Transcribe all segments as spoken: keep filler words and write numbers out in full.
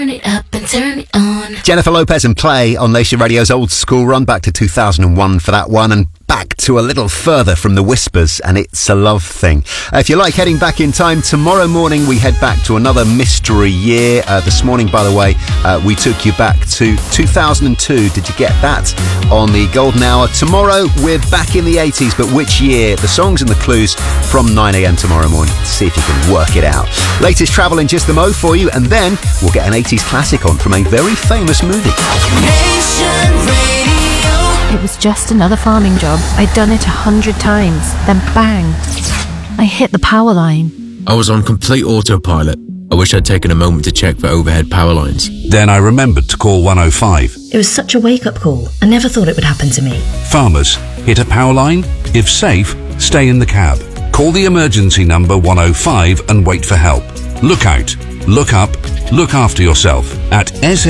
Turn it up and turn it on. Jennifer Lopez and Play on Nation Radio's Old School Run, back to two thousand one for that one, and back to a little further from the Whispers and It's a Love Thing. Uh, if you like heading back in time, tomorrow morning we head back to another mystery year. Uh, this morning, by the way, uh, we took you back to two thousand two. Did you get that on the Golden Hour? Tomorrow we're back in the eighties, but which year? The songs and the clues from nine a.m. tomorrow morning to see if you can work it out. Latest travel in Just the Mo for you, and then we'll get an eighties classic on from a very famous movie. Nation Radio. It was just another farming job. I'd done it a hundred times. Then bang, I hit the power line. I was on complete autopilot. I wish I'd taken a moment to check for overhead power lines. Then I remembered to call one oh five. It was such a wake-up call. I never thought it would happen to me. Farmers, hit a power line? If safe, stay in the cab. Call the emergency number one oh five and wait for help. Look out, look up, look after yourself at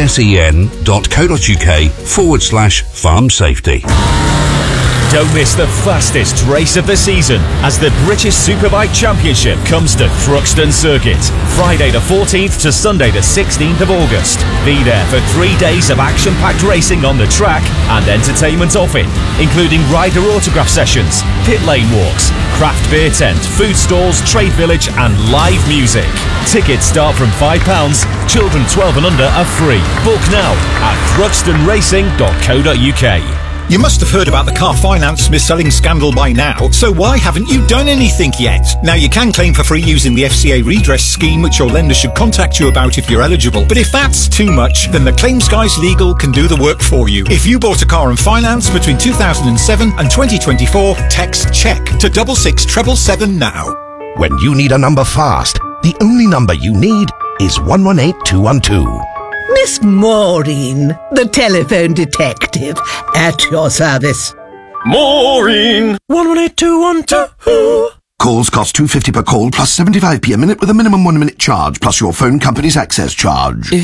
ssen.co.uk forward slash farm safety. Don't miss the fastest race of the season as the British Superbike Championship comes to Thruxton Circuit, Friday the fourteenth to Sunday the sixteenth of August. Be there for three days of action-packed racing on the track and entertainment off it, including rider autograph sessions, pit lane walks, craft beer tent, food stalls, trade village and live music. Tickets start from five pounds, children twelve and under are free. Book now at thruxton racing dot co dot uk. You must have heard about the car finance mis-selling scandal by now, so why haven't you done anything yet? Now, you can claim for free using the F C A redress scheme, which your lender should contact you about if you're eligible. But if that's too much, then the Claims Guys Legal can do the work for you. If you bought a car on finance between two thousand seven and twenty twenty-four, text CHECK to double six seven seven now. When you need a number fast, the only number you need is one one eight two one two. Miss Maureen, the telephone detective, at your service. Maureen! one one eight two one two. Calls cost two pounds fifty per call plus seventy-five p a minute with a minimum one minute charge plus your phone company's access charge.